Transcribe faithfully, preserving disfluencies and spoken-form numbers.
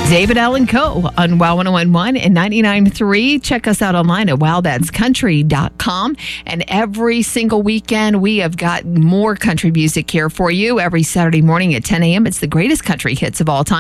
David Allen Coe on Wow one oh one point one and ninety-nine point three. Check us out online at wow that's country dot com. And every single weekend, we have got more country music here for you. Every Saturday morning at ten a.m., it's the greatest country hits of all time.